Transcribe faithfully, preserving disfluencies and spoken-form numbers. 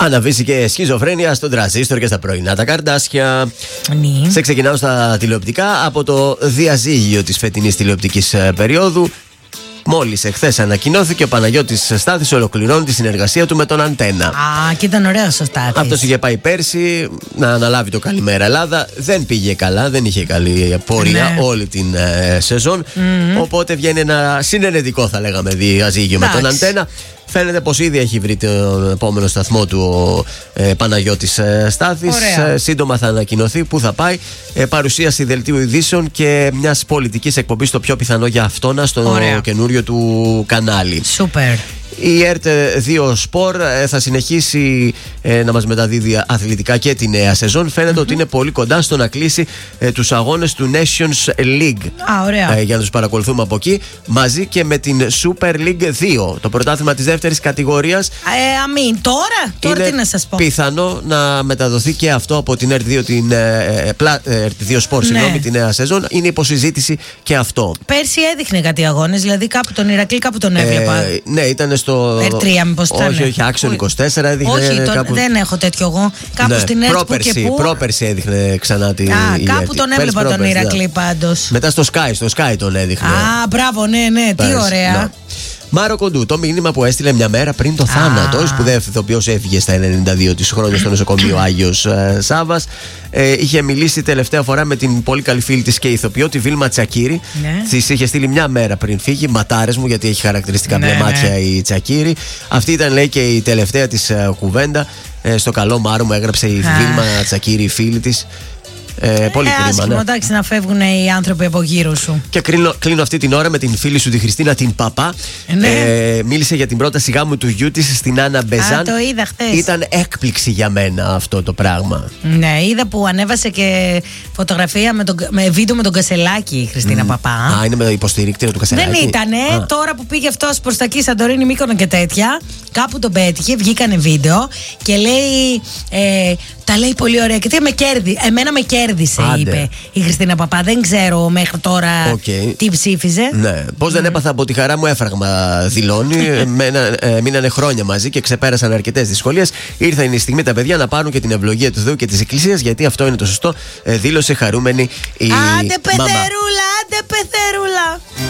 Αναβήσει σχιζοφρένεια στον τραζίστορ και στα πρωινά τα καρδάσια. Ναι. Σε ξεκινάω στα τηλεοπτικά από το διαζύγιο της φετινής τηλεοπτικής περίοδου. Μόλις εχθές ανακοινώθηκε, ο Παναγιώτης Στάθης ολοκληρώνει τη συνεργασία του με τον Αντένα. Α, και ήταν ωραίος ο Στάθης. Αυτός είχε πάει πέρσι να αναλάβει το Καλημέρα Ελλάδα. Δεν πήγε καλά, δεν είχε καλή πορεία Ναι. όλη την ε, σεζόν. Mm-hmm. Οπότε βγαίνει ένα συνενετικό, θα λέγαμε, διαζύγιο με τον Αντένα. Φαίνεται πως ήδη έχει βρει τον επόμενο σταθμό του ο ε, Παναγιώτης ε, Στάθης. Ε, σύντομα θα ανακοινωθεί που θα πάει. Ε, παρουσίαση δελτίου ειδήσεων και μιας πολιτικής εκπομπής, το πιο πιθανό για αυτόνα, στο Ωραία. καινούριο του κανάλι. Σούπερ. Η ΕΡΤ δύο Σπορ θα συνεχίσει ε, να μας μεταδίδει αθλητικά και τη νέα σεζόν. Φαίνεται mm-hmm. ότι είναι πολύ κοντά στο να κλείσει ε, τους αγώνες του Nations League. Α, ωραία. Ε, για να τους παρακολουθούμε από εκεί. Μαζί και με την Super League δύο, το πρωτάθλημα της δεύτερης κατηγορίας. Ε, αμήν. Τώρα, τώρα τι να σας πω. Πιθανό να μεταδοθεί και αυτό από την ΕΡΤ δύο, την ε, ε, ΕΡΤ δύο Σπορ, ναι. συγγνώμη, τη νέα σεζόν. Είναι υποσυζήτηση και αυτό. Πέρσι έδειχνε κάτι αγώνες, δηλαδή κάπου τον Ηρακλή, κάπου τον έβλεπα. Ε, ναι, ήταν στο. Ερ τρία, μήπως ήταν. Όχι, όχι, Action είκοσι τέσσερα έδειχνε. Όχι, τον, κάπου... δεν έχω τέτοιο εγώ. Κάπου ναι, στην ΕΡΤ που και πού. Πρόπερση έδειχνε ξανά τη. Α, κάπου τον έβλεπα τον Ηρακλή πάντως. Μετά στο Sky, στο Sky τον έδειχνε. Α, μπράβο, ναι, ναι, τι ωραία. Ναι. Μάρο Κοντού, το μήνυμα που έστειλε μια μέρα πριν το θάνατο. Η σπουδαία ηθοποιός έφυγε στα ενενήντα δύο της χρόνια στο νοσοκομείο Άγιος ε, Σάββας. Ε, είχε μιλήσει τελευταία φορά με την πολύ καλή φίλη της και ηθοποιό, τη Βίλμα Τσακίρη. Ναι. Της είχε στείλει μια μέρα πριν φύγει. Ματάρες μου, γιατί έχει χαρακτηριστικά ναι, μάτια ναι. η Τσακίρη. Αυτή ήταν, λέει, και η τελευταία της ε, κουβέντα. Ε, στο καλό Μάρο μου έγραψε η Α. Βίλμα Τσακίρη, η φίλη της. Ε, πολύ ε, κρίμα, ναι. Εντάξει, να φεύγουν οι άνθρωποι από γύρω σου. Και κλείνω, κλείνω αυτή την ώρα με την φίλη σου, τη Χριστίνα την Παπά. Ναι. Ε, μίλησε για την πρόταση γάμου του γιού της στην Άννα Μπεζάν. Α, το είδα χτες. Ήταν έκπληξη για μένα αυτό το πράγμα. Ναι, είδα που ανέβασε και φωτογραφία με, τον, με βίντεο με τον Κασελάκη η Χριστίνα mm. Παπά. Α, είναι με υποστηρίκτηρα του Κασελάκη. Δεν ήτανε. Α. Τώρα που πήγε αυτός προς τα εκεί, Σαντορίνη, Μύκονο και τέτοια, κάπου τον πέτυχε, βγήκανε βίντεο και λέει. Ε, τα λέει πολύ ωραία. Και τι με κέρδι, εμένα με κέρδισε, Άντε. είπε η Χριστίνα Παπά. Δεν ξέρω μέχρι τώρα okay. τι ψήφιζε. Ναι. Πώς mm. δεν έπαθα από τη χαρά μου έφραγμα, δηλώνει. Μένα, ε, μείνανε χρόνια μαζί και ξεπέρασαν αρκετές δυσκολίες. Ήρθε η στιγμή τα παιδιά να πάρουν και την ευλογία του Θεού και της Εκκλησίας, γιατί αυτό είναι το σωστό. Ε, δήλωσε χαρούμενη η Άντε πεθερούλα, άντε πεθερούλα.